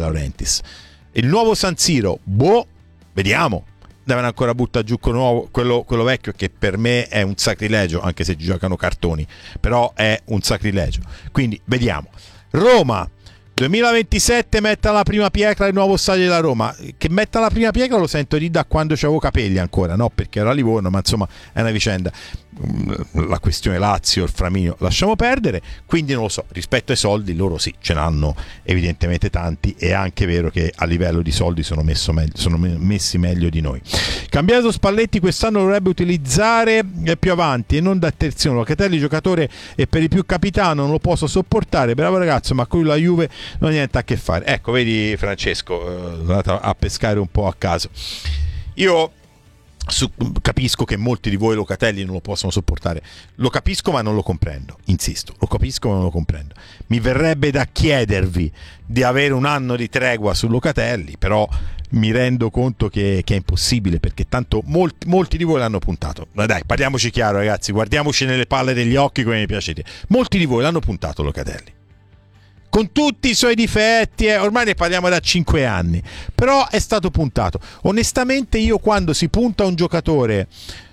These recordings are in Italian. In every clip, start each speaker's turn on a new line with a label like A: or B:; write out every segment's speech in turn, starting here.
A: Laurentiis. Il nuovo San Siro, vediamo. Devono ancora buttare giù quello vecchio, che per me è un sacrilegio, anche se giocano cartoni, però è un sacrilegio. Quindi vediamo. Roma 2027 metta la prima pietra il nuovo stadio della Roma. Che metta la prima pietra lo sento di da quando c'avevo capelli ancora, no? Perché era a Livorno, ma insomma è una vicenda. La questione Lazio, il Flaminio, lasciamo perdere. Quindi non lo so, rispetto ai soldi loro sì, ce n'hanno evidentemente tanti. È anche vero che a livello di soldi sono messi meglio di noi. Cambiato Spalletti quest'anno dovrebbe utilizzare più avanti e non da terzino. Locatelli giocatore e per di più capitano, non lo posso sopportare, bravo ragazzo, ma con lui la Juve non ha niente a che fare. Ecco, vedi Francesco, andate a pescare un po' a caso. Io capisco che molti di voi Locatelli non lo possono sopportare, lo capisco ma non lo comprendo, insisto, lo capisco ma non lo comprendo. Mi verrebbe da chiedervi di avere un anno di tregua su Locatelli, però mi rendo conto che è impossibile, perché tanto molti di voi l'hanno puntato. Ma dai, parliamoci chiaro ragazzi, guardiamoci nelle palle degli occhi come mi piace dire. Molti di voi l'hanno puntato Locatelli, con tutti i suoi difetti, ormai ne parliamo da 5 anni, però è stato puntato. Onestamente io quando si punta un giocatore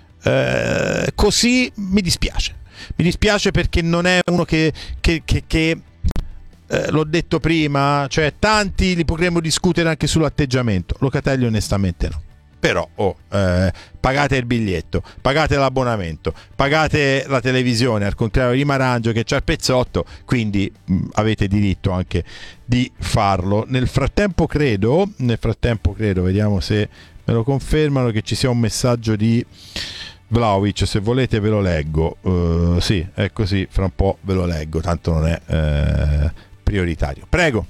A: così mi dispiace perché non è uno che l'ho detto prima, cioè tanti li potremmo discutere anche sull'atteggiamento, Locatelli onestamente no. Però pagate il biglietto, pagate l'abbonamento, pagate la televisione, al contrario di Marangio che c'ha il pezzotto, quindi avete diritto anche di farlo. Nel frattempo credo, vediamo se me lo confermano, che ci sia un messaggio di Vlahovic, se volete ve lo leggo. Sì, è così, fra un po' ve lo leggo, tanto non è prioritario. Prego.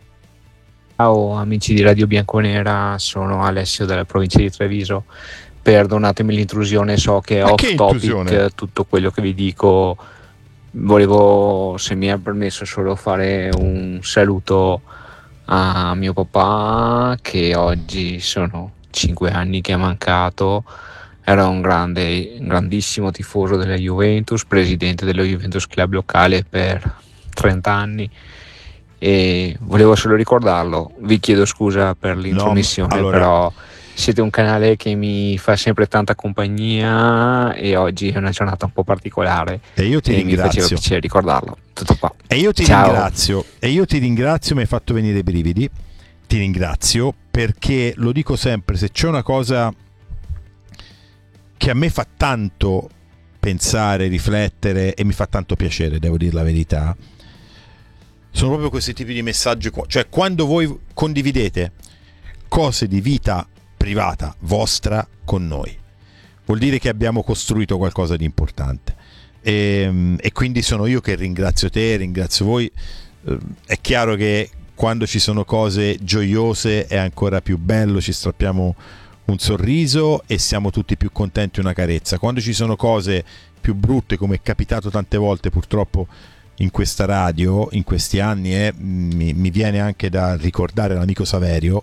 B: Ciao amici di Radio Bianconera, sono Alessio della provincia di Treviso. Perdonatemi l'intrusione, so che è off topic tutto quello che vi dico. Volevo, se mi è permesso, solo fare un saluto a mio papà, che oggi sono 5 anni che è mancato. Era un grandissimo tifoso della Juventus, presidente dello Juventus Club locale per 30 anni. E volevo solo ricordarlo. Vi chiedo scusa per l'intromissione, però siete un canale che mi fa sempre tanta compagnia e oggi è una giornata un po' particolare
A: e io ti ringrazio.
B: Mi faceva piacere ricordarlo. Tutto qua.
A: E io ti ringrazio, mi hai fatto venire i brividi. Ti ringrazio perché lo dico sempre, se c'è una cosa che a me fa tanto pensare, riflettere e mi fa tanto piacere, devo dire la verità, sono proprio questi tipi di messaggi qua. Cioè quando voi condividete cose di vita privata vostra con noi, vuol dire che abbiamo costruito qualcosa di importante e quindi sono io che ringrazio te, ringrazio voi. È chiaro che quando ci sono cose gioiose è ancora più bello, ci strappiamo un sorriso e siamo tutti più contenti, una carezza. Quando ci sono cose più brutte, come è capitato tante volte purtroppo in questa radio in questi anni, mi viene anche da ricordare l'amico Saverio,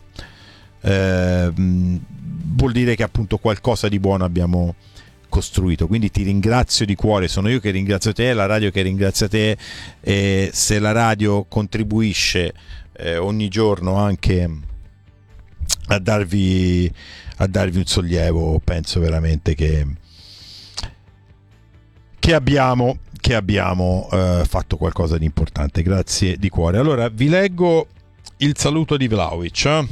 A: vuol dire che appunto qualcosa di buono abbiamo costruito. Quindi ti ringrazio di cuore, sono io che ringrazio te, la radio che ringrazia te, e se la radio contribuisce ogni giorno anche a darvi un sollievo, penso veramente che abbiamo fatto qualcosa di importante. Grazie di cuore. Allora vi leggo il saluto di Vlahovic.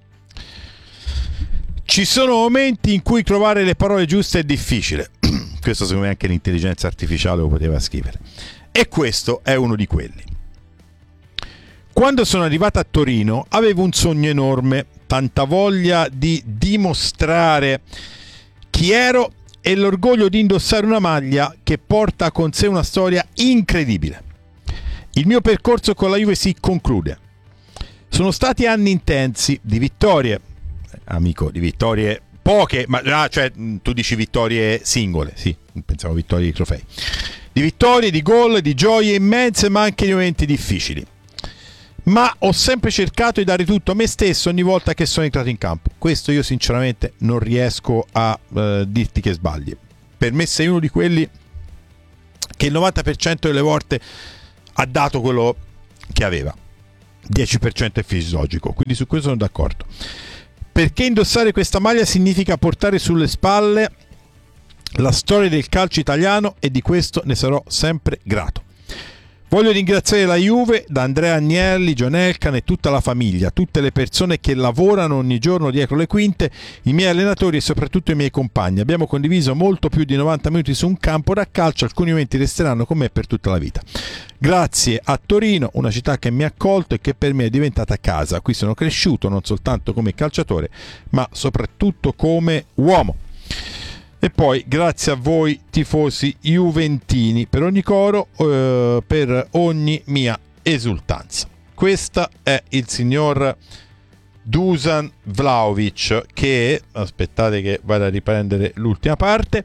A: Ci sono momenti in cui trovare le parole giuste è difficile. Questo secondo me anche l'intelligenza artificiale lo poteva scrivere, e questo è uno di quelli. Quando sono arrivata a Torino avevo un sogno enorme, tanta voglia di dimostrare chi ero e l'orgoglio di indossare una maglia che porta con sé una storia incredibile. Il mio percorso con la Juve si conclude. Sono stati anni intensi di vittorie, amico, di vittorie poche, ma cioè tu dici vittorie singole, sì, pensavo vittorie di trofei. Di vittorie, di gol, di gioie immense, ma anche di momenti difficili. Ma ho sempre cercato di dare tutto a me stesso ogni volta che sono entrato in campo. Questo io sinceramente non riesco a dirti che sbagli. Per me sei uno di quelli che il 90% delle volte ha dato quello che aveva. 10% è fisiologico, quindi su questo sono d'accordo. Perché indossare questa maglia significa portare sulle spalle la storia del calcio italiano e di questo ne sarò sempre grato. Voglio ringraziare la Juve, da Andrea Agnelli, John Elkann e tutta la famiglia, tutte le persone che lavorano ogni giorno dietro le quinte, i miei allenatori e soprattutto i miei compagni. Abbiamo condiviso molto più di 90 minuti su un campo da calcio, alcuni momenti resteranno con me per tutta la vita. Grazie a Torino, una città che mi ha accolto e che per me è diventata casa. Qui sono cresciuto non soltanto come calciatore, ma soprattutto come uomo. E poi grazie a voi tifosi juventini per ogni coro, per ogni mia esultanza. Questa è il signor Dusan Vlahovic, che, aspettate che vado a riprendere l'ultima parte,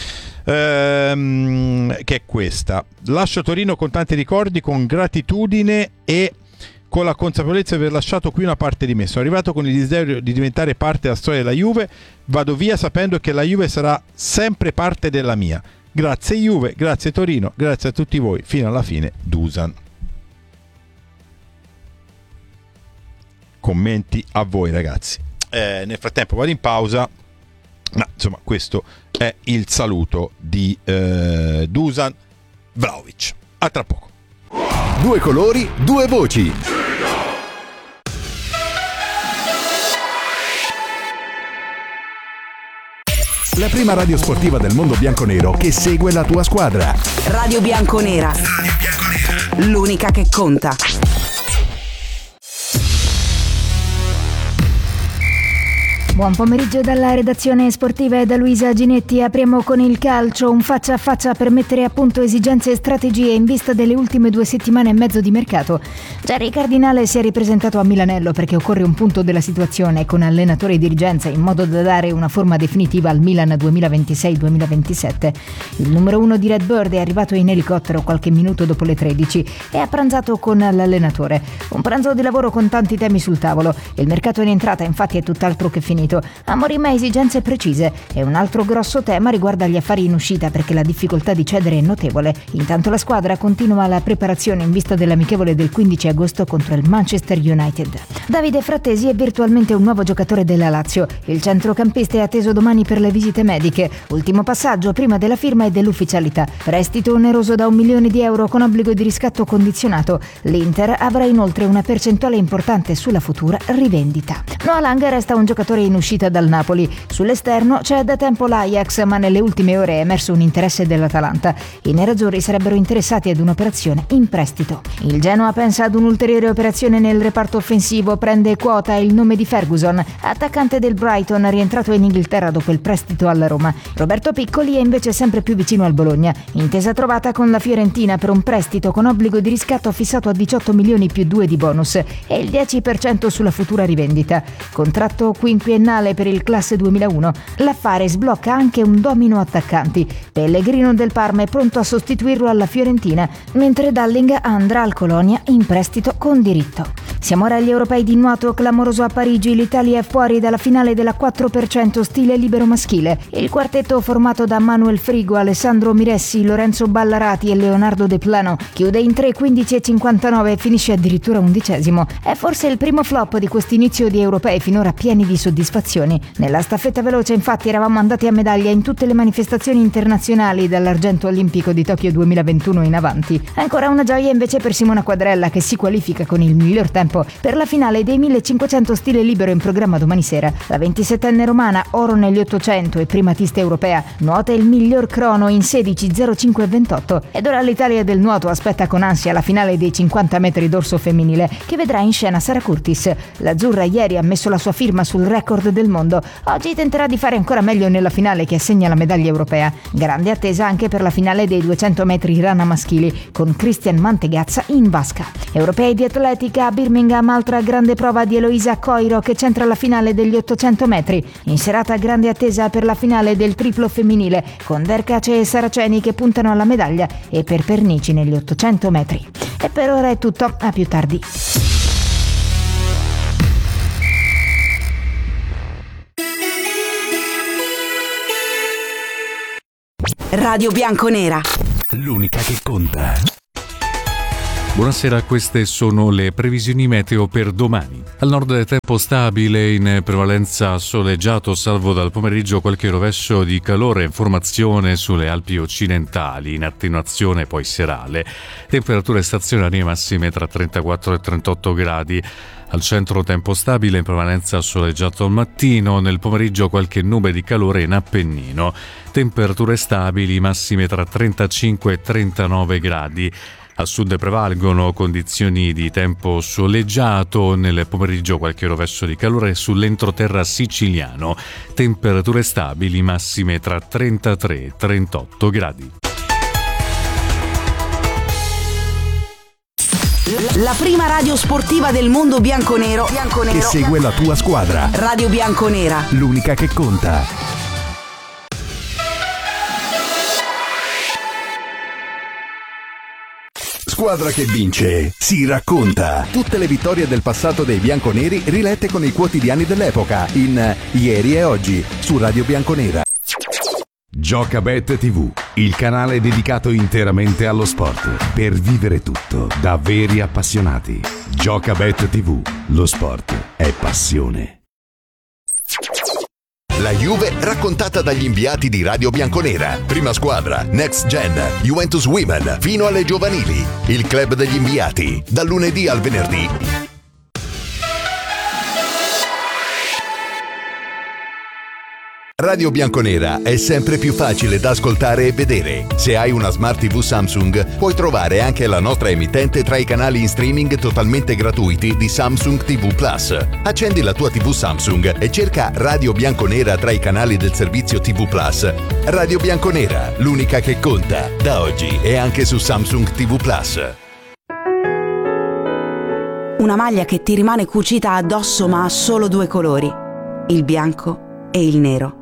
A: che è questa: lascio Torino con tanti ricordi, con gratitudine e con la consapevolezza di aver lasciato qui una parte di me. Sono arrivato con il desiderio di diventare parte della storia della Juve, vado via sapendo che la Juve sarà sempre parte della mia. Grazie Juve, grazie Torino, grazie a tutti voi, fino alla fine. Dusan. Commenti a voi ragazzi. Nel frattempo vado in pausa, ma insomma questo è il saluto di Dusan Vlahovic. A tra poco.
C: Due colori, due voci. La prima radio sportiva del mondo bianconero che segue la tua squadra.
D: Radio Bianconera. L'unica che conta.
E: Buon pomeriggio dalla redazione sportiva e da Luisa Ginetti. Apriamo con il calcio, un faccia a faccia per mettere a punto esigenze e strategie in vista delle ultime 2 settimane e mezzo di mercato. Jerry Cardinale si è ripresentato a Milanello perché occorre un punto della situazione con allenatore e dirigenza in modo da dare una forma definitiva al Milan 2026-2027. Il numero 1 di Redbird è arrivato in elicottero qualche minuto dopo le 13 e ha pranzato con l'allenatore. Un pranzo di lavoro con tanti temi sul tavolo. Il mercato in entrata infatti è tutt'altro che finito. Amorim ha esigenze precise e un altro grosso tema riguarda gli affari in uscita perché la difficoltà di cedere è notevole. Intanto la squadra continua la preparazione in vista dell'amichevole del 15 agosto contro il Manchester United. Davide Frattesi è virtualmente un nuovo giocatore della Lazio. Il centrocampista è atteso domani per le visite mediche. Ultimo passaggio prima della firma e dell'ufficialità. Prestito oneroso da €1 milione con obbligo di riscatto condizionato. L'Inter avrà inoltre una percentuale importante sulla futura rivendita. Noah Lang resta un giocatore in uscita dal Napoli. Sull'esterno c'è da tempo l'Ajax, ma nelle ultime ore è emerso un interesse dell'Atalanta. I nerazzurri sarebbero interessati ad un'operazione in prestito. Il Genoa pensa ad un'ulteriore operazione nel reparto offensivo, prende quota il nome di Ferguson, attaccante del Brighton rientrato in Inghilterra dopo il prestito alla Roma. Roberto Piccoli è invece sempre più vicino al Bologna. Intesa trovata con la Fiorentina per un prestito con obbligo di riscatto fissato a 18 milioni più 2 di bonus e il 10% sulla futura rivendita. Contratto quinquennale per il classe 2001. L'affare sblocca anche un domino attaccanti. Pellegrino del Parma è pronto a sostituirlo alla Fiorentina, mentre Dalling andrà al Colonia in prestito con diritto. Siamo ora agli europei di nuoto, clamoroso a Parigi, l'Italia è fuori dalla finale della 4% stile libero maschile. Il quartetto formato da Manuel Frigo, Alessandro Miressi, Lorenzo Ballarati e Leonardo De Plano chiude in 3:15:59 e finisce addirittura 11°. È forse il primo flop di quest'inizio di europei finora pieni di soddisfazioni. Nella staffetta veloce infatti eravamo andati a medaglia in tutte le manifestazioni internazionali dall'argento olimpico di Tokyo 2021 in avanti. Ancora una gioia invece per Simona Quadrella, che si qualifica con il miglior tempo per la finale dei 1500 stile libero in programma domani sera. La 27enne romana, oro negli 800 e primatista europea, nuota il miglior crono in 16:05:28 ed ora l'Italia del nuoto aspetta con ansia la finale dei 50 metri dorso femminile che vedrà in scena Sara Curtis. L'azzurra ieri ha messo la sua firma sul record del mondo. Oggi tenterà di fare ancora meglio nella finale che assegna la medaglia europea. Grande attesa anche per la finale dei 200 metri rana maschili con Christian Mantegazza in vasca. Europei di atletica a Birmingham, altra grande prova di Eloisa Coiro che centra la finale degli 800 metri. In serata grande attesa per la finale del triplo femminile con Derkace e Saraceni che puntano alla medaglia e per Pernici negli 800 metri. E per ora è tutto, a più tardi.
D: Radio Bianconera.
C: L'unica che conta.
F: Buonasera, queste sono le previsioni meteo per domani. Al nord tempo stabile, in prevalenza soleggiato, salvo dal pomeriggio qualche rovescio di calore in formazione sulle Alpi occidentali, in attenuazione poi serale. Temperature stazionarie massime tra 34 e 38 gradi. Al centro tempo stabile, in prevalenza soleggiato al mattino, nel pomeriggio qualche nube di calore in Appennino. Temperature stabili, massime tra 35 e 39 gradi. A sud prevalgono condizioni di tempo soleggiato, nel pomeriggio qualche rovescio di calore sull'entroterra siciliano. Temperature stabili, massime tra 33 e 38 gradi.
D: La prima radio sportiva del mondo bianconero
C: che segue la tua squadra.
D: Radio Bianconera,
C: l'unica che conta. Squadra che vince si racconta. Tutte le vittorie del passato dei bianconeri rilette con i quotidiani dell'epoca in Ieri e Oggi su Radio Bianconera. Giocabet TV, il canale dedicato interamente allo sport, per vivere tutto da veri appassionati. Giocabet TV, lo sport è passione.
G: La Juve raccontata dagli inviati di Radio Bianconera. Prima squadra, Next Gen, Juventus Women, fino alle giovanili. Il club degli inviati, dal lunedì al venerdì. Radio Bianconera è sempre più facile da ascoltare e vedere. Se hai una Smart TV Samsung, puoi trovare anche la nostra emittente tra i canali in streaming totalmente gratuiti di Samsung TV Plus. Accendi la tua TV Samsung e cerca Radio Bianconera tra i canali del servizio TV Plus. Radio Bianconera, l'unica che conta. Da oggi è anche su Samsung TV Plus.
D: una maglia che ti rimane cucita addosso ma ha solo due colori, il bianco e il nero.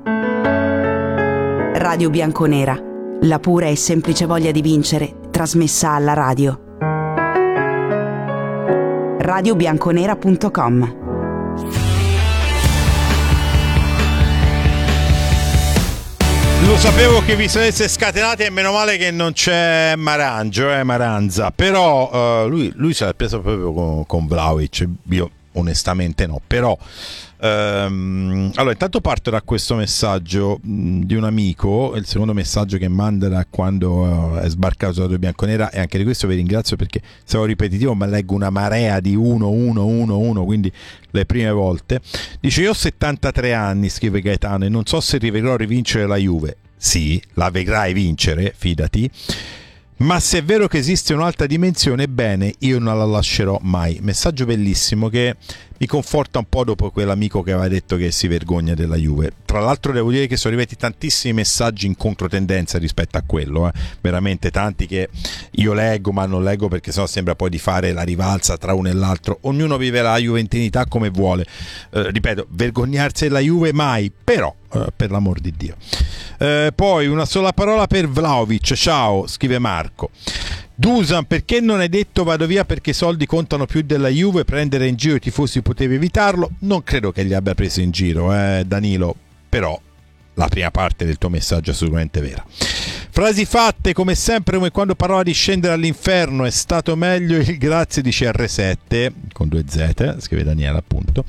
D: Radio Bianconera, la pura e semplice voglia di vincere, trasmessa alla radio. radiobianconera.com.
A: Lo sapevo che vi sareste scatenati e meno male che non c'è Maranza, però lui se l'ha preso proprio con Vlahovic, io onestamente no, però allora intanto parto da questo messaggio di un amico, il secondo messaggio che manda da quando è sbarcato su Radio Bianconera, e anche di questo vi ringrazio perché stavo ripetitivo ma leggo una marea di 1, quindi le prime volte. Dice: io ho 73 anni, scrive Gaetano, e non so se rivedrò rivincere la Juve. Sì, la vedrai vincere, fidati, ma se è vero che esiste un'altra dimensione, bene, io non la lascerò mai. Messaggio bellissimo che mi conforta un po' dopo quell'amico che aveva detto che si vergogna della Juve. Tra l'altro devo dire che sono arrivati tantissimi messaggi in controtendenza rispetto a quello, veramente tanti, che io leggo ma non leggo perché sennò sembra poi di fare la rivalsa tra uno e l'altro. Ognuno vive la juventinità come vuole, ripeto, vergognarsi della Juve mai, però per l'amor di Dio. Poi una sola parola per Vlahovic, ciao, scrive Marco. Dusan, perché non hai detto vado via perché i soldi contano più della Juve? Prendere in giro i tifosi potevi evitarlo? Non credo che li abbia presi in giro, Danilo, però la prima parte del tuo messaggio è assolutamente vera. Frasi fatte come sempre, come quando parlava di scendere all'inferno, è stato meglio il grazie di CR7 con 2 Z, scrive Daniela appunto.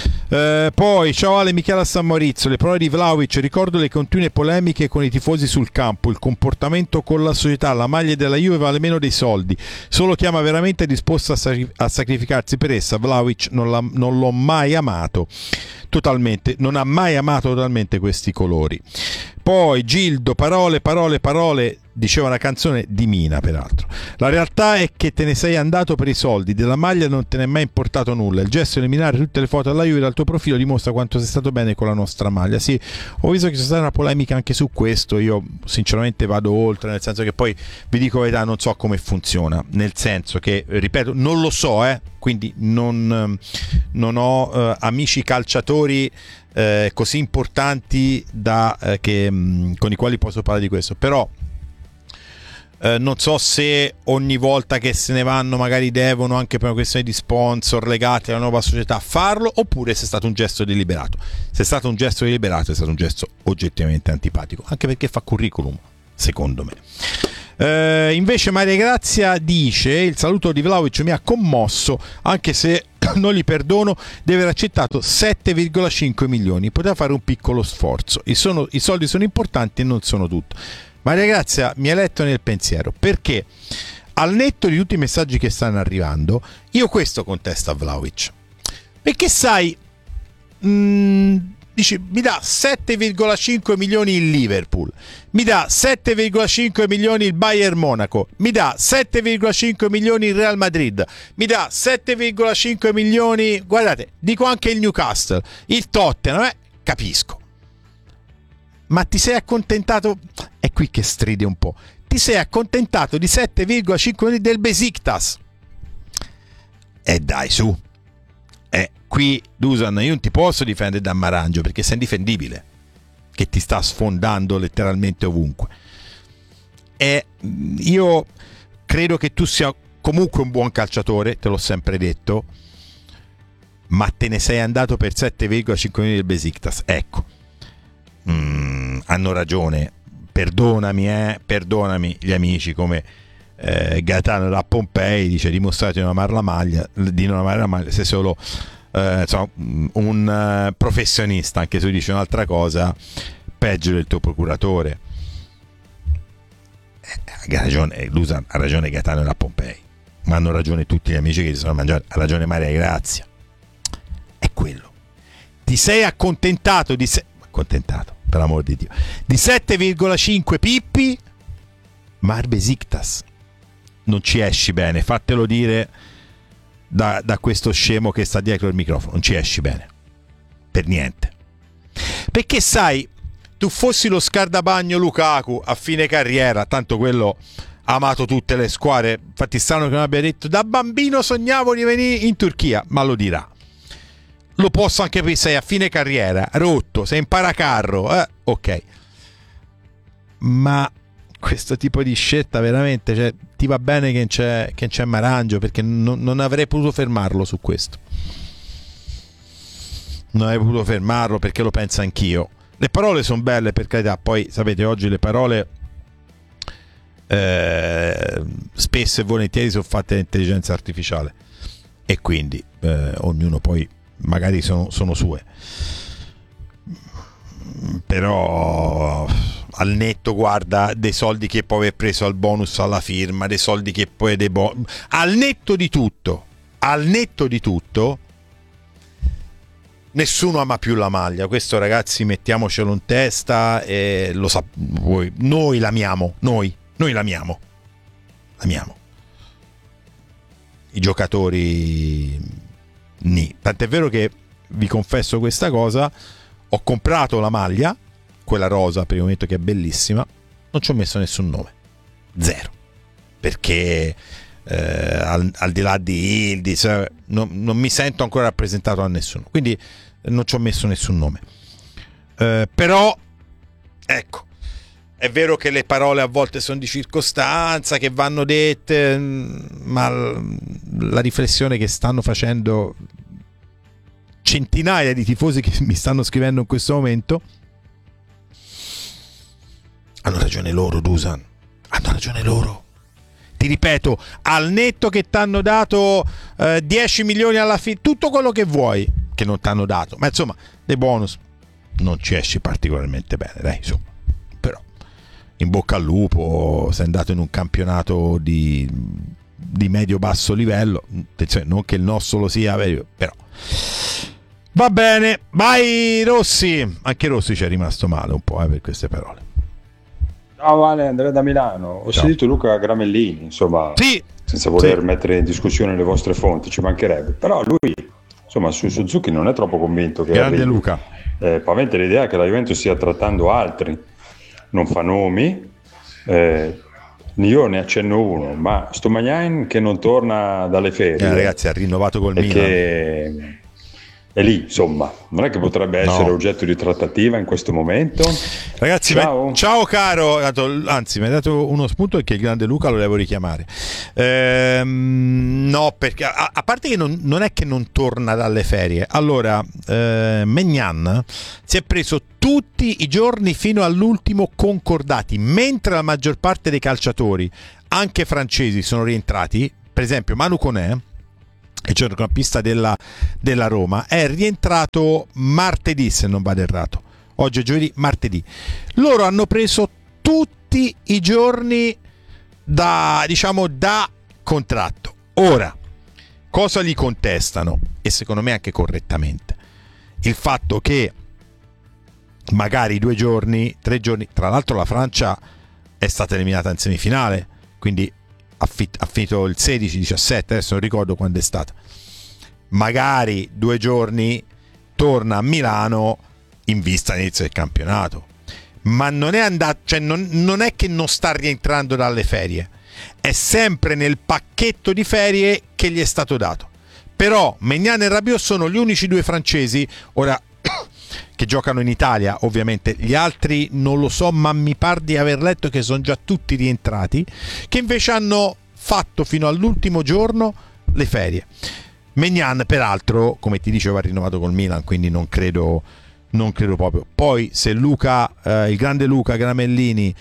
A: Poi ciao Ale, Michela San Maurizio, le parole di Vlahovic, ricordo le continue polemiche con i tifosi sul campo, il comportamento con la società, la maglia della Juve vale meno dei soldi, solo chi ama veramente è disposto a sacrificarsi per essa. Vlahovic non l'ho mai amato totalmente, non ha mai amato totalmente questi colori. Poi Gildo, parole, diceva una canzone di Mina peraltro. La realtà è che te ne sei andato per i soldi, della maglia non te ne è mai importato nulla, il gesto di eliminare tutte le foto alla Juve dal tuo profilo dimostra quanto sei stato bene con la nostra maglia. Sì, ho visto che c'è stata una polemica anche su questo, io sinceramente vado oltre, nel senso che poi vi dico la verità, non so come funziona, nel senso che, ripeto, non lo so, quindi non ho amici calciatori così importanti con i quali posso parlare di questo, però non so se ogni volta che se ne vanno magari devono, anche per una questione di sponsor legati alla nuova società, farlo, oppure se è stato un gesto deliberato. Se è stato un gesto deliberato è stato un gesto oggettivamente antipatico, anche perché fa curriculum, secondo me. Invece Maria Grazia dice: il saluto di Vlahovic mi ha commosso, anche se non gli perdono di aver accettato 7,5 milioni, poteva fare un piccolo sforzo, i soldi sono importanti e non sono tutto. Maria Grazia mi ha letto nel pensiero, perché al netto di tutti i messaggi che stanno arrivando, io questo contesto a Vlahovic, perché sai, dici, mi dà 7,5 milioni il Liverpool, mi dà 7,5 milioni il Bayern Monaco, mi dà 7,5 milioni il Real Madrid, mi dà 7,5 milioni, guardate, dico anche il Newcastle, il Tottenham, capisco. Ma ti sei accontentato? È qui che stride un po'. Ti sei accontentato di 7,5 milioni del Besiktas? Dai, su. Qui, Dusan, io non ti posso difendere da Marangio, perché sei indifendibile, che ti sta sfondando letteralmente ovunque. Io credo che tu sia comunque un buon calciatore, te l'ho sempre detto, ma te ne sei andato per 7,5 milioni del Besiktas. Ecco, hanno ragione, perdonami gli amici come Gaetano da Pompei, dice: dimostrate di non amare la maglia, se solo un professionista, anche se tu dici un'altra cosa, peggio del tuo procuratore. Ha ragione Gaetano da Pompei, ma hanno ragione tutti gli amici che si sono mangiati, ha ragione Maria Grazia. È quello, ti sei accontentato per amor di Dio di 7,5 pippi, ma al Besiktas non ci esci bene, fatelo dire da questo scemo che sta dietro il microfono, non ci esci bene per niente, perché sai, tu fossi lo scardabagno Lukaku a fine carriera, tanto quello ha amato tutte le squadre, infatti strano che non abbia detto da bambino sognavo di venire in Turchia, ma lo dirà. Lo posso anche perché sei a fine carriera, rotto, sei in paracarro, ok, ma questo tipo di scelta veramente, cioè, ti va bene che c'è Marangio, perché non avrei potuto fermarlo su questo, non avrei potuto fermarlo, perché lo penso anch'io. Le parole sono belle, per carità, poi sapete oggi le parole spesso e volentieri sono fatte da intelligenza artificiale e quindi ognuno poi magari sono sue, però al netto, guarda, dei soldi che può aver preso al bonus alla firma, dei soldi che poi al netto di tutto nessuno ama più la maglia, questo ragazzi mettiamocelo in testa, e lo noi l'amiamo, noi l'amiamo, i giocatori tant'è vero che vi confesso questa cosa, ho comprato la maglia, quella rosa per il momento, che è bellissima, non ci ho messo nessun nome, zero, perché al di là di Yildiz non mi sento ancora rappresentato da nessuno, quindi non ci ho messo nessun nome, però ecco, è vero che le parole a volte sono di circostanza, che vanno dette, ma la riflessione che stanno facendo centinaia di tifosi che mi stanno scrivendo in questo momento, hanno ragione loro, Dusan, hanno ragione loro. Ti ripeto, al netto che ti hanno dato 10 milioni alla fine, tutto quello che vuoi, che non ti hanno dato, ma insomma dei bonus non ci esci particolarmente bene, dai, su. Però in bocca al lupo, sei andato in un campionato di medio-basso livello, non che il nostro lo sia, però va bene, vai Rossi. Anche Rossi ci è rimasto male un po' per queste parole.
H: Ciao Vale, Andrea da Milano. Ho sentito Luca Gramellini, insomma,
A: sì,
H: senza voler mettere in discussione le vostre fonti, ci mancherebbe, però lui, insomma, su Suzuki non è troppo convinto che
A: grande Luca.
H: Paventa l'idea che la Juventus stia trattando altri, non fa nomi, io ne accenno uno, ma Stomagnain che non torna dalle ferie,
A: ragazzi, ha rinnovato col Milan,
H: che è lì, insomma, non è che potrebbe essere oggetto di trattativa in questo momento.
A: Ragazzi, ciao caro, anzi mi hai dato uno spunto perché il grande Luca lo devo richiamare. No, perché a parte che non è che non torna dalle ferie. Allora, Maignan si è preso tutti i giorni fino all'ultimo concordati, mentre la maggior parte dei calciatori, anche francesi, sono rientrati. Per esempio Manu Koné, il centrocampista della Roma, è rientrato martedì, se non vado errato. Oggi è giovedì, martedì. Loro hanno preso tutti i giorni da contratto. Ora, cosa gli contestano? E secondo me anche correttamente. Il fatto che magari 2 giorni, 3 giorni, tra l'altro la Francia è stata eliminata in semifinale, quindi ha finito il 16-17, adesso non ricordo quando è stata. Magari 2 giorni torna a Milano in vista all'inizio del campionato, ma non è andato, cioè non è che non sta rientrando dalle ferie, è sempre nel pacchetto di ferie che gli è stato dato. Però Maignan e Rabiot sono gli unici 2 francesi ora che giocano in Italia. Ovviamente gli altri non lo so, ma mi par di aver letto che sono già tutti rientrati, che invece hanno fatto fino all'ultimo giorno le ferie. Maignan peraltro, come ti dicevo, ha rinnovato col Milan, quindi non credo proprio. Poi se Luca, il grande Luca Gramellini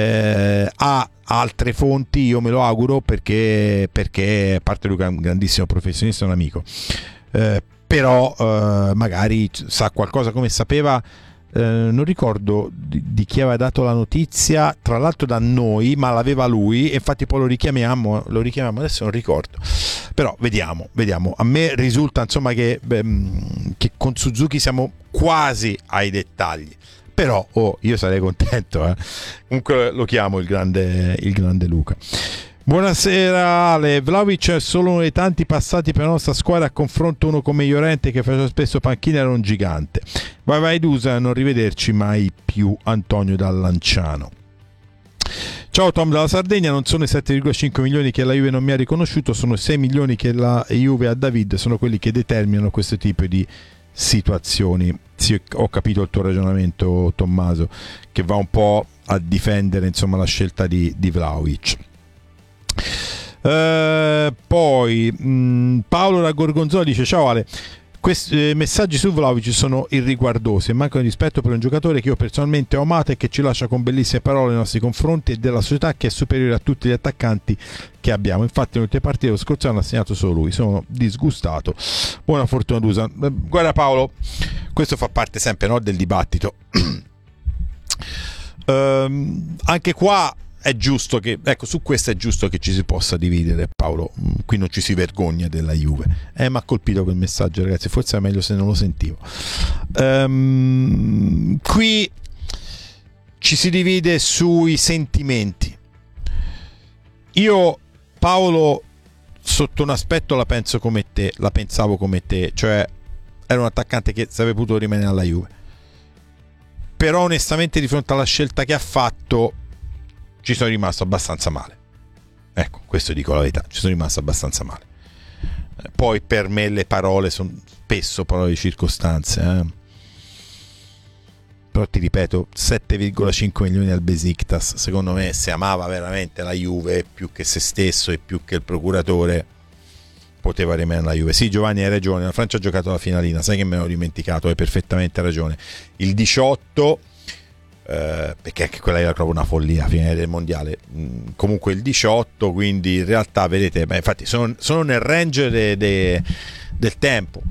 A: ha altre fonti, io me lo auguro, perché a parte Luca è un grandissimo professionista, un amico, però magari sa qualcosa, come sapeva, non ricordo di chi aveva dato la notizia, tra l'altro da noi, ma l'aveva lui, e infatti poi lo richiamiamo, adesso non ricordo, però vediamo. A me risulta insomma che con Suzuki siamo quasi ai dettagli, però io sarei contento, comunque lo chiamo il grande Luca. Buonasera Ale. Vlahovic è solo uno dei tanti passati per la nostra squadra, a confronto uno come Llorente che faceva spesso panchina, era un gigante. Vai Dusa, non rivederci mai più. Antonio dal Lanciano. Ciao Tom dalla Sardegna, non sono i 7,5 milioni che la Juve non mi ha riconosciuto, sono 6 milioni che la Juve ha David, sono quelli che determinano questo tipo di situazioni. Sì, ho capito il tuo ragionamento, Tommaso, che va un po' a difendere insomma la scelta di Vlahovic. Poi Paolo da Gorgonzola dice: ciao Ale, questi messaggi su Vlahovic sono irriguardosi e mancano di rispetto per un giocatore che io personalmente ho amato e che ci lascia con bellissime parole nei nostri confronti e della società, che è superiore a tutti gli attaccanti che abbiamo. Infatti nelle ultime partite lo scorso anno ha segnato solo lui, sono disgustato. Buona fortuna Dusa. Guarda Paolo, questo fa parte sempre, no, del dibattito. Anche qua è giusto che, ecco, su questo è giusto che ci si possa dividere, Paolo. Qui non ci si vergogna della Juve. Mi ha colpito quel messaggio, ragazzi, forse è meglio se non lo sentivo. Qui ci si divide sui sentimenti. Io, Paolo, sotto un aspetto la pensavo come te, cioè era un attaccante che sarebbe potuto rimanere alla Juve, però onestamente di fronte alla scelta che ha fatto ci sono rimasto abbastanza male. Ecco, questo dico la verità, ci sono rimasto abbastanza male. Poi per me le parole sono spesso parole di circostanze, però ti ripeto, 7,5 milioni al Besiktas, secondo me, se amava veramente la Juve più che se stesso e più che il procuratore, poteva rimanere la Juve. Sì, Giovanni, hai ragione, la Francia ha giocato la finalina, sai che me l'ho dimenticato, hai perfettamente ragione. Il 18, perché anche quella era proprio una follia a fine del mondiale, comunque il 18, quindi in realtà vedete, infatti sono nel range del tempo,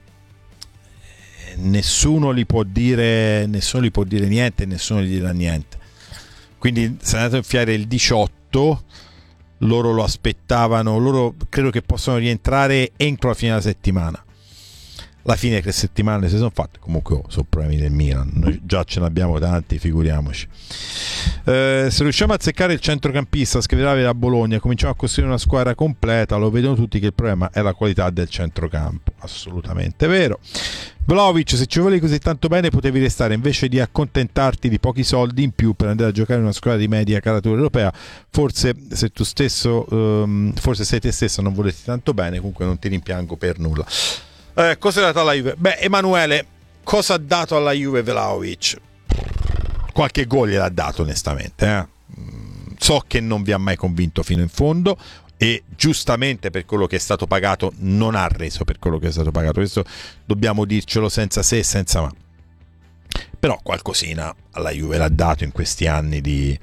A: nessuno gli può dire niente, nessuno gli dirà niente, quindi se è andato a infiare il 18, loro lo aspettavano, loro credo che possano rientrare entro la fine della settimana. La fine che settimane si sono fatte, comunque sono problemi del Milan, noi già ce ne abbiamo tanti, figuriamoci. Se riusciamo a azzeccare il centrocampista, scriverà da Bologna, cominciamo a costruire una squadra completa, lo vedono tutti che il problema è la qualità del centrocampo. Assolutamente vero. Vlahovic, se ci volevi così tanto bene potevi restare, invece di accontentarti di pochi soldi in più per andare a giocare in una squadra di media caratura europea. Forse sei te stesso non volessi tanto bene, comunque non ti rimpiango per nulla. Cosa ha dato alla Juve? Beh, Emanuele, cosa ha dato alla Juve Vlahovic? Qualche gol gliel'ha dato, onestamente. So che non vi ha mai convinto fino in fondo, e giustamente per quello che è stato pagato non ha reso per quello che è stato pagato. Questo dobbiamo dircelo senza se e senza ma. Però qualcosina alla Juve l'ha dato in questi anni di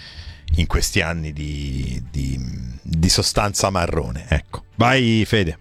A: sostanza marrone. Ecco, vai Fede.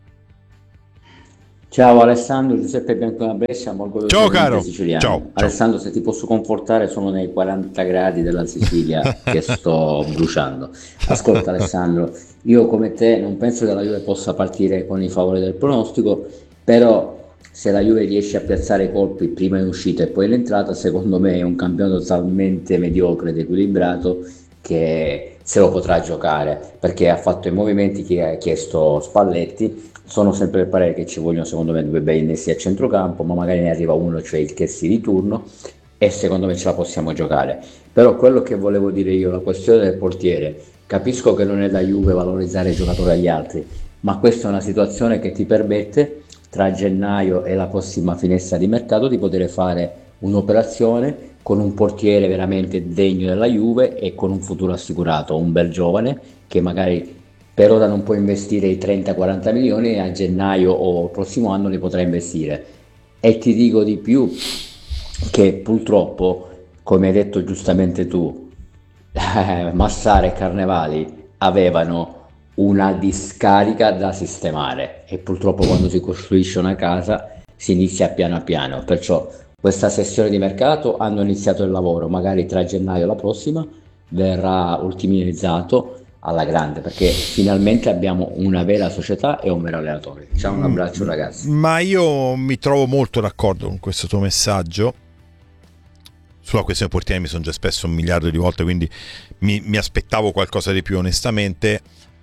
I: Ciao Alessandro, Giuseppe Bianco da Brescia,
A: ciao caro.
I: Ciao. Alessandro, se ti posso confortare, sono nei 40 gradi della Sicilia che sto bruciando. Ascolta Alessandro, io come te non penso che la Juve possa partire con i favori del pronostico, però se la Juve riesce a piazzare i colpi prima in uscita e poi in entrata, secondo me è un campionato talmente mediocre ed equilibrato che se lo potrà giocare, perché ha fatto i movimenti che ha chiesto Spalletti. Sono sempre del parere che ci vogliono, secondo me, due bei innesti a centrocampo, ma magari ne arriva uno, cioè il Chessy di turno, e secondo me ce la possiamo giocare. Però quello che volevo dire io, la questione del portiere, capisco che non è da Juve valorizzare i giocatori agli altri, ma questa è una situazione che ti permette, tra gennaio e la prossima finestra di mercato, di poter fare un'operazione con un portiere veramente degno della Juve e con un futuro assicurato, un bel giovane che magari per ora non può investire i 30-40 milioni e a gennaio o il prossimo anno li potrà investire. E ti dico di più, che purtroppo, come hai detto giustamente tu, Massara e Carnevali avevano una discarica da sistemare, e purtroppo quando si costruisce una casa si inizia piano piano. Perciò questa sessione di mercato hanno iniziato il lavoro, magari tra gennaio e la prossima verrà ultimizzato alla grande, perché finalmente abbiamo una vera società e un vero allenatore. Ciao, un abbraccio ragazzi.
A: Ma io mi trovo molto d'accordo con questo tuo messaggio. Sulla questione portiere mi sono già espresso 1 miliardo di volte, quindi mi aspettavo qualcosa di più onestamente,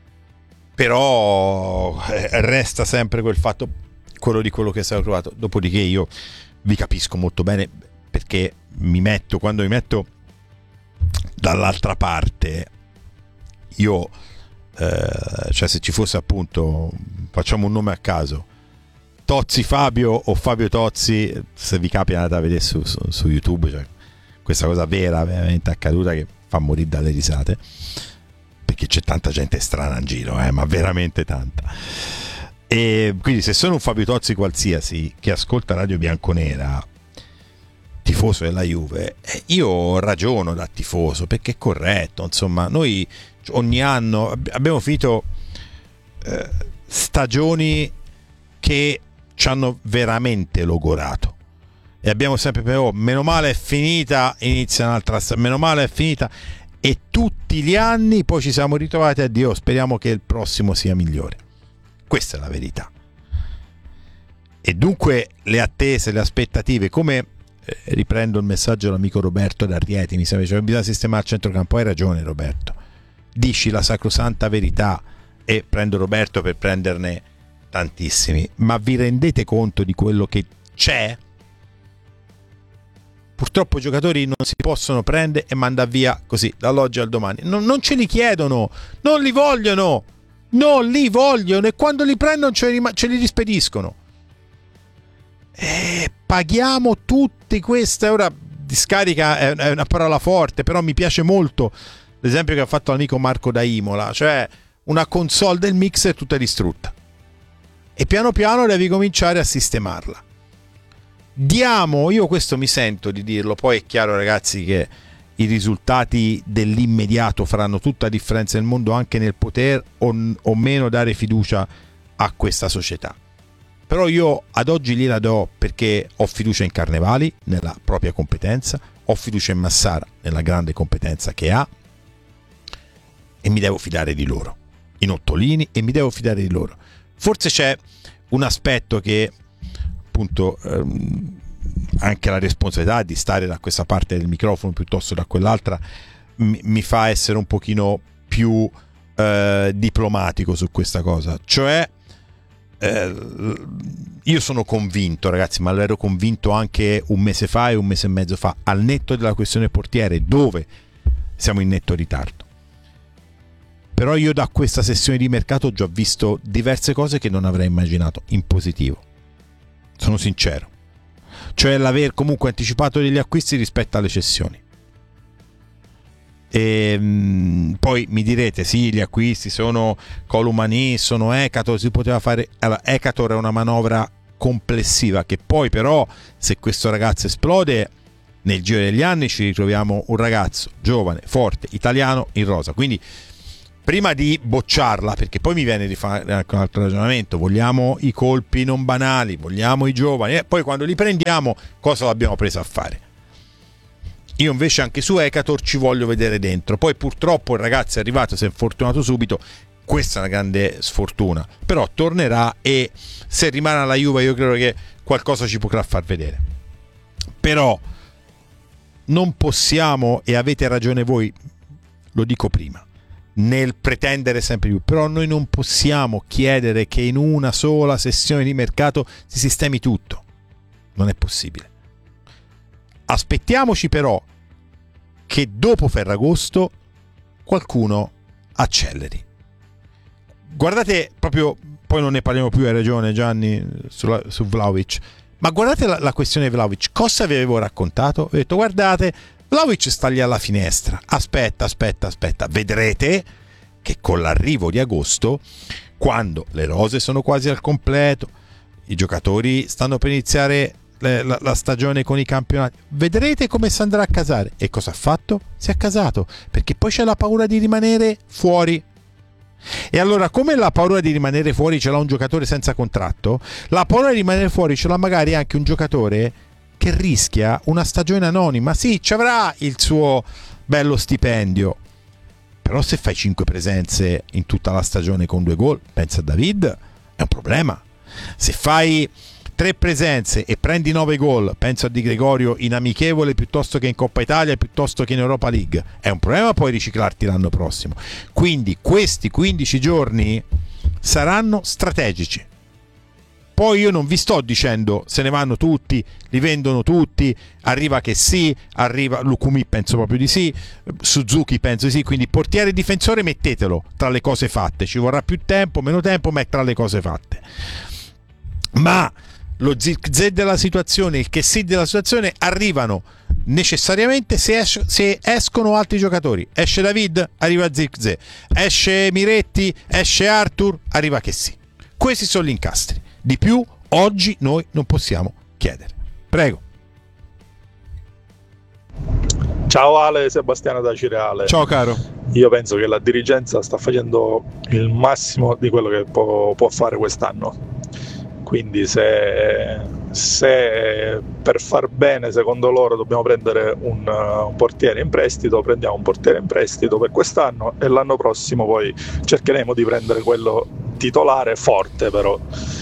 A: però resta sempre quel fatto, quello che è stato trovato. Dopodiché io vi capisco molto bene, perché quando mi metto dall'altra parte, io cioè se ci fosse, appunto, facciamo un nome a caso, Tozzi Fabio o Fabio Tozzi, se vi capita andate a vedere su YouTube, cioè questa cosa vera, veramente accaduta, che fa morire dalle risate, perché c'è tanta gente strana in giro, ma veramente tanta. E quindi se sono un Fabio Tozzi qualsiasi che ascolta Radio Bianconera, tifoso della Juve, io ragiono da tifoso, perché è corretto. Insomma, noi ogni anno abbiamo finito stagioni che ci hanno veramente logorato, e abbiamo sempre però, meno male è finita, inizia un'altra meno male è finita, e tutti gli anni poi ci siamo ritrovati a dire speriamo che il prossimo sia migliore. Questa è la verità. E dunque le attese, le aspettative, come riprendo il messaggio dell'amico Roberto da Rieti, mi sembra, bisogna sistemare il centrocampo. Hai ragione Roberto, dici la sacrosanta verità, e prendo Roberto per prenderne tantissimi, ma vi rendete conto di quello che c'è? Purtroppo i giocatori non si possono prendere e mandare via così dall'oggi al domani. Non ce li chiedono, non li vogliono, e quando li prendono ce li rispediscono. Paghiamo tutti queste. Ora discarica è una parola forte, però mi piace molto l'esempio che ha fatto l'amico Marco da Imola, cioè una console del mixer tutta distrutta, e piano piano devi cominciare a sistemarla. Io questo mi sento di dirlo, poi è chiaro ragazzi che i risultati dell'immediato faranno tutta la differenza nel mondo, anche nel poter o meno dare fiducia a questa società. Però io ad oggi gliela do, perché ho fiducia in Carnevali nella propria competenza, ho fiducia in Massara nella grande competenza che ha, e mi devo fidare di loro, in Ottolini, e mi devo fidare di loro. Forse c'è un aspetto che, appunto, anche la responsabilità di stare da questa parte del microfono piuttosto da quell'altra mi fa essere un pochino più diplomatico su questa cosa. Cioè io sono convinto ragazzi, ma l'ero convinto anche un mese fa e un mese e mezzo fa, al netto della questione portiere, dove siamo in netto ritardo. Però io da questa sessione di mercato ho già visto diverse cose che non avrei immaginato in positivo. sono sincero, cioè l'aver comunque anticipato degli acquisti rispetto alle cessioni. E poi mi direte sì, gli acquisti sono Columani, sono Ekator, si poteva fare. Allora, Ekator è una manovra complessiva che poi però, se questo ragazzo esplode, nel giro degli anni ci ritroviamo un ragazzo giovane, forte, italiano in rosa. Quindi prima di bocciarla, perché poi mi viene di fare anche un altro ragionamento, vogliamo i colpi non banali, vogliamo i giovani, poi quando li prendiamo cosa l'abbiamo presa a fare? Io invece anche su Ekator ci voglio vedere dentro. Poi purtroppo il ragazzo è arrivato, si è infortunato subito, questa è una grande sfortuna, però tornerà e se rimane alla Juve io credo che qualcosa ci potrà far vedere. Però non possiamo, e avete ragione voi, lo dico prima, nel pretendere sempre più, però noi non possiamo chiedere che in una sola sessione di mercato si sistemi tutto, non è possibile. Aspettiamoci però che dopo Ferragosto qualcuno acceleri. Guardate proprio, poi non ne parliamo più, hai ragione Gianni su Vlahovic, ma guardate la questione Vlahovic. Cosa vi avevo raccontato? Ho detto guardate, Vlahovic sta lì alla finestra, aspetta, vedrete che con l'arrivo di agosto, quando le rose sono quasi al completo, i giocatori stanno per iniziare la stagione con i campionati, vedrete come si andrà a casare. E cosa ha fatto? Si è casato, perché poi c'è la paura di rimanere fuori. E allora, come la paura di rimanere fuori ce l'ha un giocatore senza contratto, la paura di rimanere fuori ce l'ha magari anche un giocatore che rischia una stagione anonima. Sì, ci avrà il suo bello stipendio, però se fai 5 presenze in tutta la stagione con 2 gol, pensa a David, è un problema. Se fai 3 presenze e prendi 9 gol, penso a Di Gregorio in amichevole piuttosto che in Coppa Italia, piuttosto che in Europa League, è un problema poi riciclarti l'anno prossimo. Quindi questi 15 giorni saranno strategici. Poi io non vi sto dicendo se ne vanno tutti, li vendono tutti, arriva che sì, arriva Lukumi, penso proprio di sì, Suzuki penso di sì, quindi portiere e difensore mettetelo tra le cose fatte, ci vorrà più tempo, meno tempo, ma è tra le cose fatte. Ma lo zig della situazione, il che sì della situazione arrivano necessariamente se escono altri giocatori. Esce David, arriva Zirkzee, esce Miretti, esce Arthur, arriva che sì. Questi sono gli incastri. Di più oggi noi non possiamo chiedere. Prego.
J: Ciao Ale, Sebastiano da Cireale.
A: Ciao caro.
J: Io penso che la dirigenza sta facendo il massimo di quello che può fare quest'anno. Quindi se per far bene secondo loro dobbiamo prendere un portiere in prestito, prendiamo un portiere in prestito per quest'anno e l'anno prossimo poi cercheremo di prendere quello titolare forte però.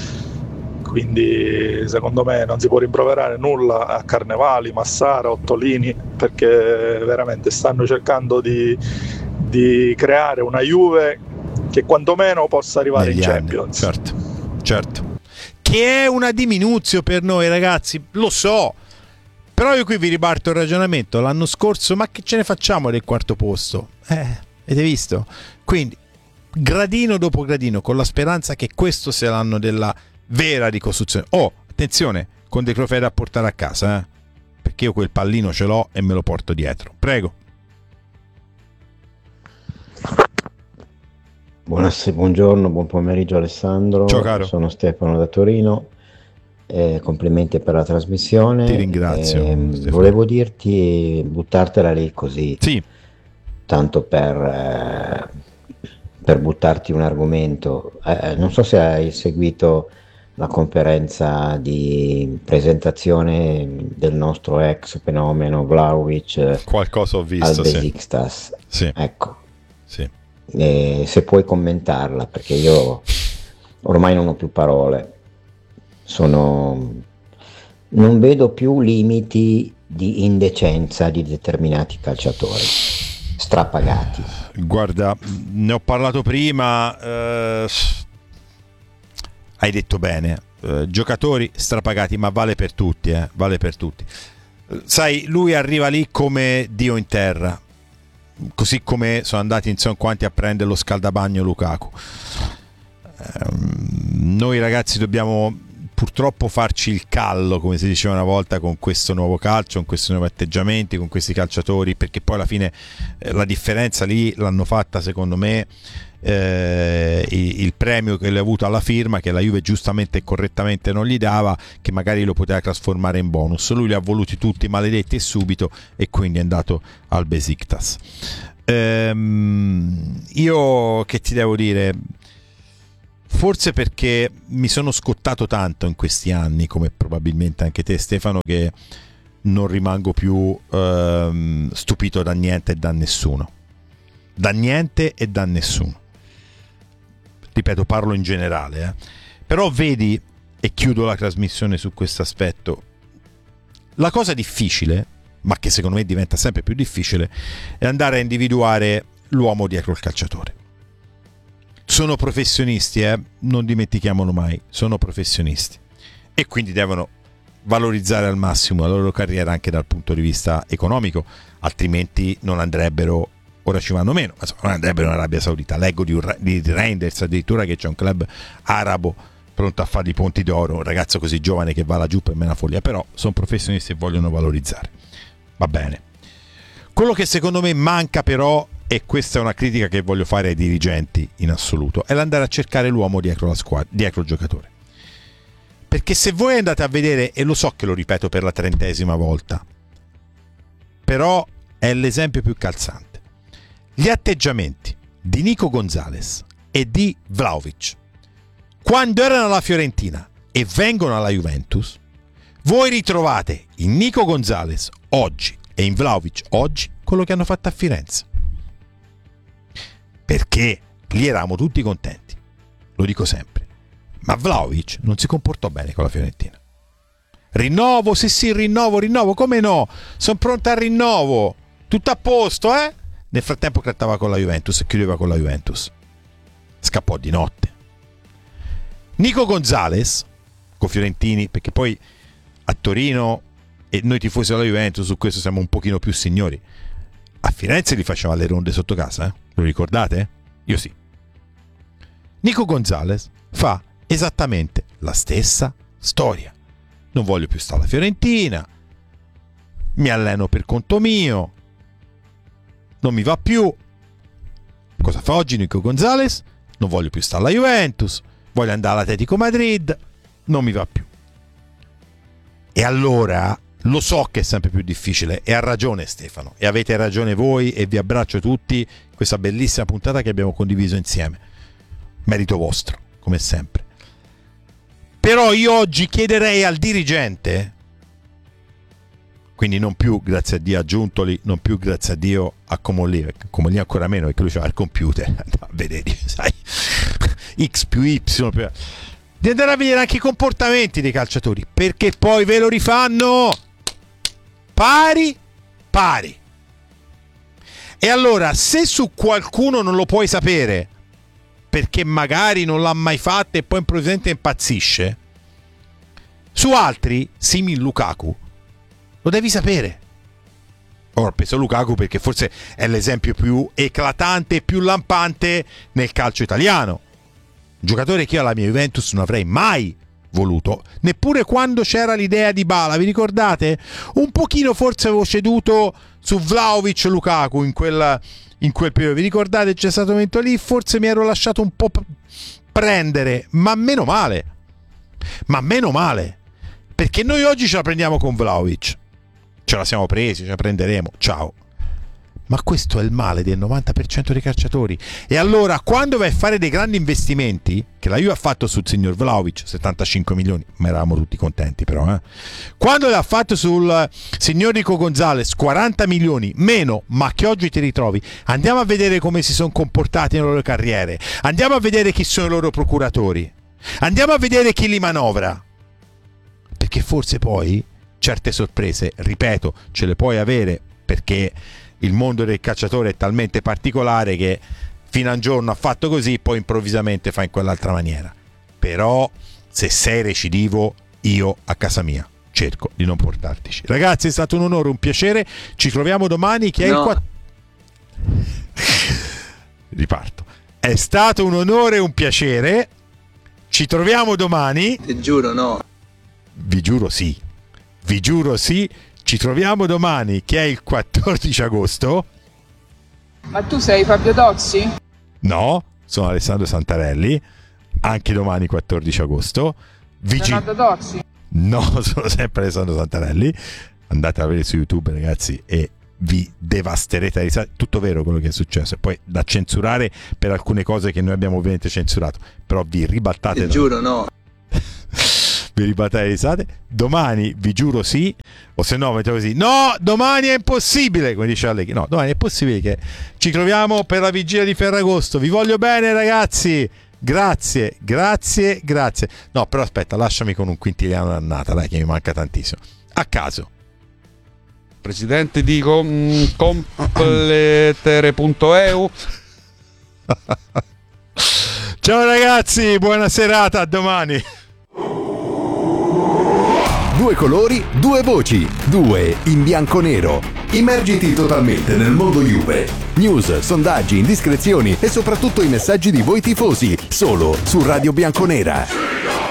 J: Quindi secondo me non si può rimproverare nulla a Carnevali, Massara, Ottolini, perché veramente stanno cercando di creare una Juve che quantomeno possa arrivare in Champions.
A: Certo. Che è una diminuzione per noi ragazzi, lo so, però io qui vi riparto il ragionamento. L'anno scorso ma che ce ne facciamo del quarto posto? Avete visto? Quindi gradino dopo gradino, con la speranza che questo sia l'anno della vera ricostruzione. Attenzione, con dei trofei da portare a casa, perché io quel pallino ce l'ho e me lo porto dietro. Prego.
K: Buongiorno, buon pomeriggio Alessandro.
A: Ciao caro.
K: Sono Stefano da Torino. Complimenti per la trasmissione.
A: Ti ringrazio.
K: Volevo dirti, buttartela lì così,
A: sì,
K: tanto per buttarti un argomento. Non so se hai seguito la conferenza di presentazione del nostro ex fenomeno Vlahovic.
A: Qualcosa ho visto,
K: al Besiktas.
A: Sì.
K: Ecco.
A: Sì.
K: Se puoi commentarla, perché io ormai non ho più parole, non vedo più limiti di indecenza di determinati calciatori strapagati.
A: Guarda, ne ho parlato prima, hai detto bene, giocatori strapagati, ma vale per tutti, vale per tutti. Sai, lui arriva lì come Dio in terra, così come sono andati insomma quanti a prendere lo scaldabagno Lukaku. Noi ragazzi dobbiamo purtroppo farci il callo, come si diceva una volta, con questo nuovo calcio, con questi nuovi atteggiamenti, con questi calciatori, perché poi alla fine la differenza lì l'hanno fatta, secondo me, il premio che lui ha avuto alla firma, che la Juve giustamente e correttamente non gli dava, che magari lo poteva trasformare in bonus. Lui li ha voluti tutti maledetti e subito, e quindi è andato al Besiktas. Io che ti devo dire, forse perché mi sono scottato tanto in questi anni, come probabilmente anche te, Stefano, che non rimango più stupito da niente e da nessuno. Da niente e da nessuno. Ripeto, parlo in generale. Però vedi, e chiudo la trasmissione su questo aspetto, la cosa difficile, ma che secondo me diventa sempre più difficile, è andare a individuare l'uomo dietro il calciatore. Sono professionisti, non dimentichiamolo mai, sono professionisti, e quindi devono valorizzare al massimo la loro carriera anche dal punto di vista economico, altrimenti non andrebbero, ora ci vanno meno, ma non andrebbero in Arabia Saudita. Leggo di Reinders addirittura che c'è un club arabo pronto a fare i ponti d'oro, un ragazzo così giovane che va laggiù per me è una follia, però sono professionisti e vogliono valorizzare. Va bene. Quello che secondo me manca però, e questa è una critica che voglio fare ai dirigenti in assoluto, è l'andare a cercare l'uomo dietro la squadra, dietro il giocatore. Perché se voi andate a vedere, e lo so che lo ripeto per la 30ª volta, però è l'esempio più calzante, gli atteggiamenti di Nico Gonzalez e di Vlahovic quando erano alla Fiorentina e vengono alla Juventus, voi ritrovate in Nico Gonzalez oggi e in Vlahovic oggi quello che hanno fatto a Firenze. Perché lì eravamo tutti contenti, lo dico sempre, ma Vlahovic non si comportò bene con la Fiorentina. Rinnovo, sì, rinnovo, come no? Sono pronto al rinnovo, tutto a posto, eh? Nel frattempo trattava con la Juventus e chiudeva con la Juventus. Scappò di notte. Nico Gonzalez, con Fiorentini, perché poi a Torino, e noi tifosi della Juventus su questo siamo un pochino più signori, a Firenze li faceva le ronde sotto casa, eh? Lo ricordate? Io sì. Nico Gonzalez fa esattamente la stessa storia. Non voglio più stare alla Fiorentina, mi alleno per conto mio, non mi va più. Cosa fa oggi Nico Gonzalez? Non voglio più stare alla Juventus, voglio andare all'Atletico Madrid, non mi va più. E allora lo so che è sempre più difficile, e ha ragione Stefano, e avete ragione voi, e vi abbraccio tutti in questa bellissima puntata che abbiamo condiviso insieme. Merito vostro, come sempre. Però io oggi chiederei al dirigente, quindi non più grazie a Dio a Giuntoli, non più grazie a Dio a Comolli ancora meno, perché lui c'aveva il computer, andava a vedere, sai, X più Y più... di andare a vedere anche i comportamenti dei calciatori, perché poi ve lo rifanno pari. E allora, se su qualcuno non lo puoi sapere perché magari non l'ha mai fatto e poi improvvisamente impazzisce, su altri, simil Lukaku, lo devi sapere. Ora penso a Lukaku perché forse è l'esempio più eclatante e più lampante nel calcio italiano. Un giocatore che io alla mia Juventus non avrei mai voluto, neppure quando c'era l'idea di Bala, vi ricordate? Un pochino forse avevo ceduto su Vlahovic Lukaku in quel periodo, vi ricordate? C'è stato un momento lì, forse mi ero lasciato un po' prendere, ma meno male, perché noi oggi ce la prendiamo con Vlahovic, ce la siamo presi, ce la prenderemo, ciao. Ma questo è il male del 90% dei calciatori. E allora, quando vai a fare dei grandi investimenti, che la Juve ha fatto sul signor Vlahovic, 75 milioni, ma eravamo tutti contenti però, quando l'ha fatto sul signor Nico Gonzalez, 40 milioni meno, ma che oggi ti ritrovi, andiamo a vedere come si sono comportati nelle loro carriere, andiamo a vedere chi sono i loro procuratori, andiamo a vedere chi li manovra, perché forse poi certe sorprese, ripeto, ce le puoi avere, perché il mondo del calciatore è talmente particolare che fino a un giorno ha fatto così, poi improvvisamente fa in quell'altra maniera. Però se sei recidivo, io a casa mia cerco di non portartici. Ragazzi, è stato un onore, un piacere, ci troviamo domani che è il riparto. È stato un onore e un piacere, ci troviamo domani.
L: Ti giuro, no.
A: vi giuro sì. Ci troviamo domani, che è il 14 agosto.
L: Ma tu sei Fabio Tozzi?
A: No, sono Alessandro Santarelli. Anche domani 14 agosto.
L: Leonardo Tozzi?
A: No, sono sempre Alessandro Santarelli. Andate a vedere su YouTube, ragazzi, e vi devasterete a risate. Tutto vero quello che è successo, e poi da censurare per alcune cose che noi abbiamo ovviamente censurato, però vi ribattate.
M: Giuro no.
A: Vi ribattate a risate. Domani vi giuro sì, o se no mettiamo così: no, domani è impossibile, come dice Allegri. No, domani è possibile che ci troviamo per la vigilia di Ferragosto. Vi voglio bene, ragazzi. Grazie. No, però aspetta, lasciami con un quintiliano d'annata, dai, che mi manca tantissimo. A caso.
N: Presidente, dico completere.eu.
A: Ciao ragazzi, buona serata, a domani.
C: 2 colori, 2 voci, 2 in bianco-nero. Immergiti totalmente nel mondo Juve. News, sondaggi, indiscrezioni e soprattutto i messaggi di voi tifosi, solo su Radio Bianconera.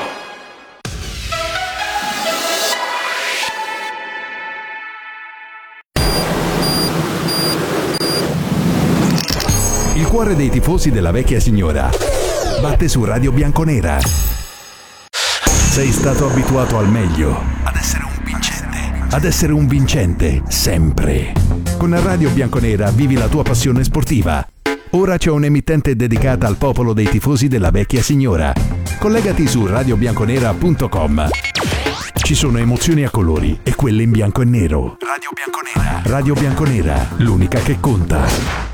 C: Il cuore dei tifosi della vecchia signora batte su Radio Bianconera. Sei stato abituato al meglio, ad essere un vincente, sempre. Con Radio Bianconera vivi la tua passione sportiva. Ora c'è un'emittente dedicata al popolo dei tifosi della vecchia signora. Collegati su radiobianconera.com. Ci sono emozioni a colori e quelle in bianco e nero. Radio Bianconera, l'unica che conta.